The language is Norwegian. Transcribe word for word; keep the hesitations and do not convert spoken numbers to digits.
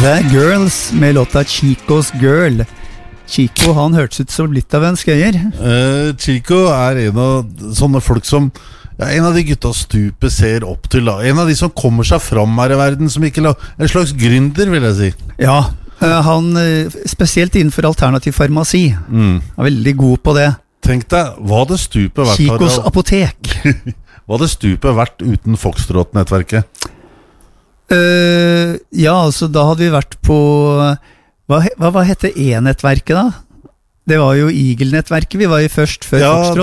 The Girls med låta Chico's Girl. Chico, han hørtes ut som litt av en skøyer. uh, Chico er en av sånne folk som ja, en av de gutta stupet ser opp til da. En av de som kommer seg fram her i verden som ikke la, en slags gründer, vil jeg si. Ja, uh, han uh, spesielt innenfor alternativ farmasi mm. er veldig god på det. Tenk deg, hva hadde stupet vært Chicos apotek. Hva hadde stupet vært uten Foxtrot-nettverket? Uh, ja, altså da hadde vi vært på Hva, hva, hva hette E-nettverket da? Det var jo Eagle-nettverket vi var i først før Ja, Foxtrot.